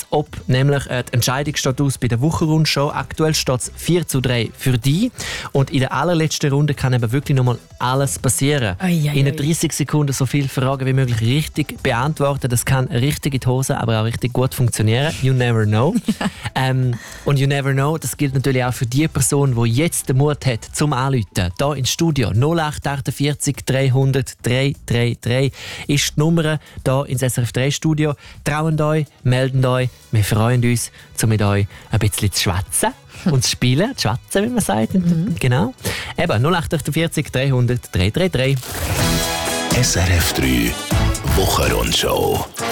ob. Nämlich die Entscheidung steht aus bei der Wochenrundschau. Aktuell steht es 4:3 für dich. Und in der allerletzten Runde kann eben wirklich nochmal alles passieren. In 30 Sekunden so viele Fragen wie möglich richtig beantworten. Das kann richtig in die Hose, aber auch richtig gut funktionieren. You never know. Und you never know, das gilt natürlich auch für die Person, die jetzt den Mut hat zum Anrufen. Hier ins Studio 0848 300 333 ist die Nummer hier ins SRF 3 Studio. Trauen euch, melden euch. Wir freuen uns, um mit euch ein bisschen zu schwätzen und zu spielen. Zu schwätzen, wie man sagt. Genau. Eben 0848 300 333. SRF 3 Wochenrundschau.